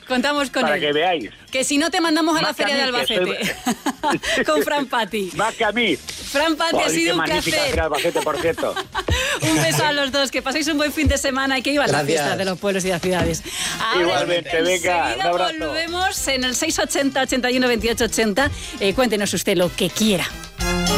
Contamos con para él. que veáis. Que si no te mandamos a Más la feria que de a mí, que Albacete. Con Fran Pati. Más que a mí. Fran Pati, ha Joder, sido qué un magnífica placer. feria de Albacete, por cierto. Un beso a los dos, que paséis un buen fin de semana y que iban las fiestas de los pueblos y las ciudades. Ahora, Igualmente, venga, un enseguida abrazo. volvemos en el 680 81 28 80. Cuéntenos usted lo que quiera.